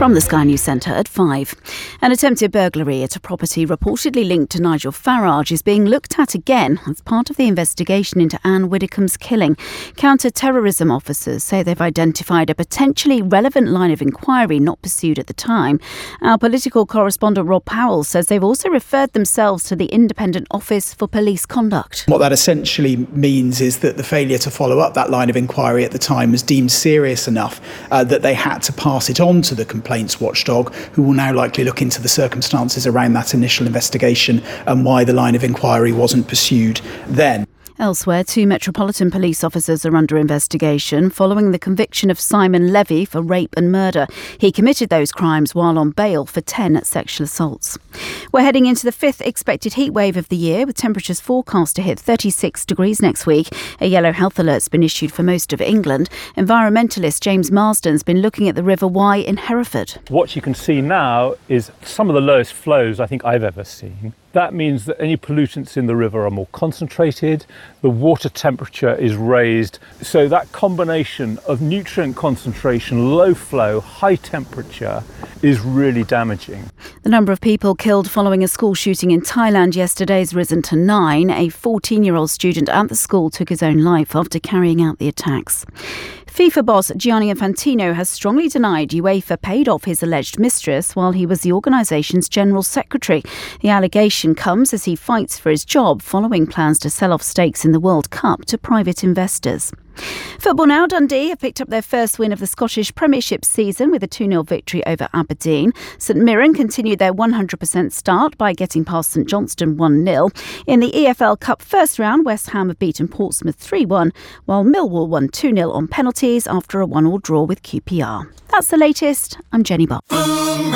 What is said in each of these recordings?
From the Sky News Centre at 5. An attempted burglary at a property reportedly linked to Nigel Farage is being looked at again as part of the investigation into Anne Widdecombe's killing. Counter-terrorism officers say they've identified a potentially relevant line of inquiry not pursued at the time. Our political correspondent Rob Powell says they've also referred themselves to the Independent Office for Police Conduct. What that essentially means is that the failure to follow up that line of inquiry at the time was deemed serious enough that they had to pass it on to the complaints watchdog, who will now likely look into the circumstances around that initial investigation and why the line of inquiry wasn't pursued then. Elsewhere, 2 Metropolitan Police officers are under investigation following the conviction of Simon Levy for rape and murder. He committed those crimes while on bail for 10 sexual assaults. We're heading into the 5th expected heat wave of the year, with temperatures forecast to hit 36 degrees next week. A yellow health alert's been issued for most of England. Environmentalist James Marsden's been looking at the River Wye in Hereford. What you can see now is some of the lowest flows I think I've ever seen. That means that any pollutants in the river are more concentrated, the water temperature is raised, so that combination of nutrient concentration, low flow, high temperature is really damaging. The number of people killed following a school shooting in Thailand yesterday has risen to 9. A 14-year-old student at the school took his own life after carrying out the attacks. FIFA boss Gianni Infantino has strongly denied UEFA paid off his alleged mistress while he was the organisation's general secretary. The allegation comes as he fights for his job following plans to sell off stakes in the World Cup to private investors. Football now, Dundee have picked up their first win of the Scottish Premiership season with a 2-0 victory over Aberdeen. St Mirren continued their 100% start by getting past St Johnstone 1-0. In the EFL Cup first round, West Ham have beaten Portsmouth 3-1, while Millwall won 2-0 on penalties after a 1-1 draw with QPR. That's the latest. I'm Jenny Buck. Boom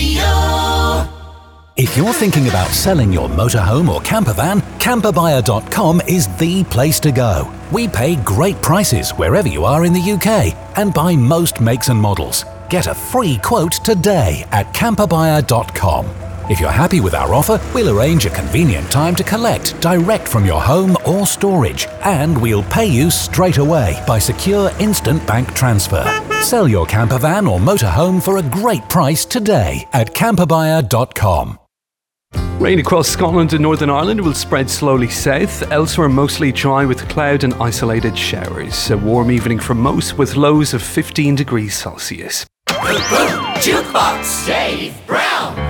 Radio. If you're thinking about selling your motorhome or camper van, camperbuyer.com is the place to go. We pay great prices wherever you are in the UK and buy most makes and models. Get a free quote today at camperbuyer.com. If you're happy with our offer, we'll arrange a convenient time to collect direct from your home or storage, and we'll pay you straight away by secure instant bank transfer. Sell your camper van or motorhome for a great price today at camperbuyer.com. Rain across Scotland and Northern Ireland will spread slowly south. Elsewhere, mostly dry with cloud and isolated showers. A warm evening for most with lows of 15 degrees Celsius. Jukebox Dave Brown.